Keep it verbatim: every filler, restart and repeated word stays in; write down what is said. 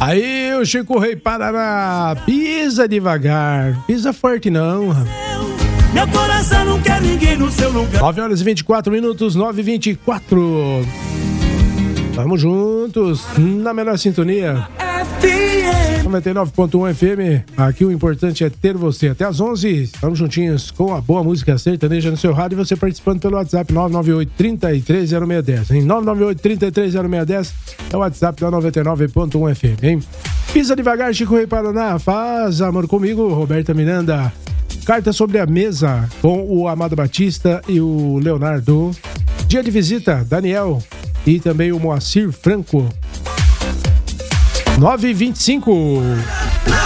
Aí o Chico Rei Paraná, pisa devagar, pisa forte não. Meu coração não quer ninguém no seu lugar. nove horas e vinte e quatro minutos, nove e vinte e quatro. Vamos juntos, na melhor sintonia. noventa e nove ponto um F M, aqui o importante é ter você. Até às onze, estamos juntinhos com a boa música sertaneja no seu rádio e você participando pelo WhatsApp nove nove oito, três três zero seis um zero. Em nove nove oito, três três zero seis um zero é o WhatsApp da noventa e nove ponto um F M, hein? Pisa devagar, Chico Rei Paraná, faz amor comigo, Roberta Miranda. Carta sobre a mesa com o Amado Batista e o Leonardo. Dia de visita, Daniel e também o Moacir Franco. nove e vinte e cinco.